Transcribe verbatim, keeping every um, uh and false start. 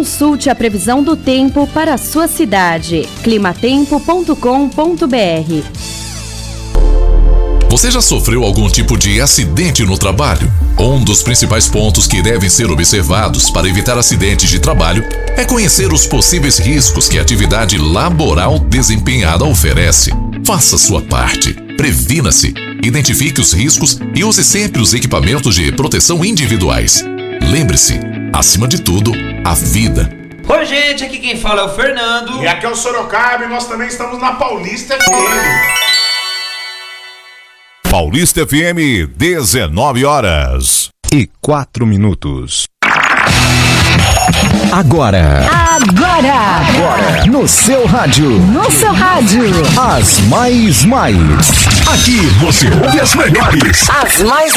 Consulte a previsão do tempo para a sua cidade. climatempo ponto com ponto br. Você já sofreu algum tipo de acidente no trabalho? Um dos principais pontos que devem ser observados para evitar acidentes de trabalho é conhecer os possíveis riscos que a atividade laboral desempenhada oferece. Faça sua parte, previna-se, identifique os riscos e use sempre os equipamentos de proteção individuais. Lembre-se, acima de tudo, a vida. Oi, gente, aqui quem fala é o Fernando. E aqui é o Sorocaba e nós também estamos na Paulista F M. Paulista F M, dezenove horas e quatro minutos. Agora. Agora. Agora. No seu rádio. No seu rádio. As mais mais. Aqui você ouve as melhores. As mais